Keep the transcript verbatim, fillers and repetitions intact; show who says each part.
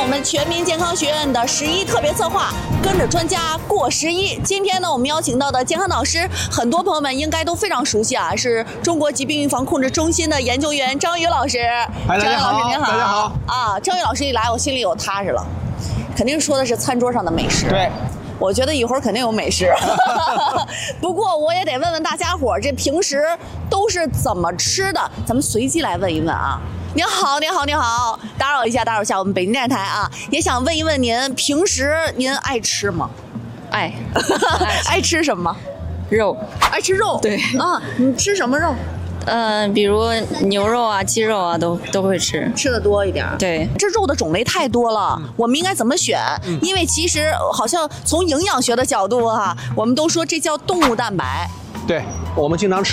Speaker 1: 们全民健康学院的十一特别策划，跟着专家过十一。今天呢，我们邀请到的健康导师，很多朋友们应该都非常熟悉啊，是中国疾病预防控制中心的研究员张宇老师。
Speaker 2: 嗨，大家好，
Speaker 1: 张宇老师您好，
Speaker 2: 大家好
Speaker 1: 啊，张宇老师一来，我心里有踏实了，肯定说的是餐桌上的美食。
Speaker 2: 对。
Speaker 1: 我觉得一会儿肯定有美食，不过我也得问问大家伙儿，这平时都是怎么吃的？咱们随机来问一问啊。您好，您好，您好，打扰一下，打扰一下，我们北京电视台啊，也想问一问您，平时您爱吃吗？
Speaker 3: 爱，
Speaker 1: 爱吃什么？
Speaker 3: 肉，
Speaker 1: 爱吃肉。
Speaker 3: 对
Speaker 1: 啊，你吃什么肉？
Speaker 3: 嗯、呃，比如牛肉啊、鸡肉啊，都都会吃，
Speaker 1: 吃的多一点。
Speaker 3: 对，
Speaker 1: 这肉的种类太多了，嗯、我们应该怎么选？嗯、因为其实好像从营养学的角度哈、啊，我们都说这叫动物蛋白。
Speaker 2: 对，我们经常吃。